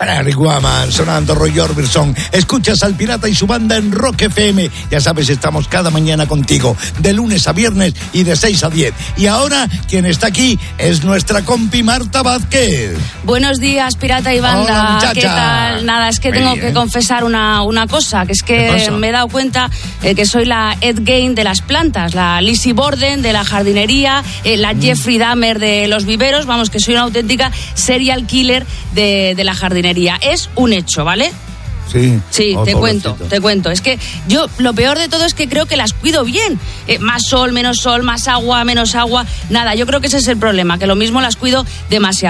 Eric Woman, sonando Roy Orbison. Escuchas al Pirata y su banda en Rock FM. Ya sabes, estamos cada mañana contigo, de lunes a viernes y de 6 a 10. Y ahora, quien está aquí es nuestra compi Marta Vázquez. Buenos días, Pirata y banda. Hola, muchacha. ¿Qué tal? Nada, es que Muy tengo bien. que confesar una cosa, que es que me he dado cuenta que soy la Ed Gein de las plantas, la Lizzie Borden de la jardinería, la Jeffrey Dahmer de los viveros. Vamos, que soy una auténtica serial killer de la jardinería. Es un hecho, ¿vale? Sí, te cuento. Es que yo, lo peor de todo es que creo que las cuido bien. Más sol, menos agua, menos agua. Nada, yo creo que ese es el problema, que lo mismo las cuido demasiado.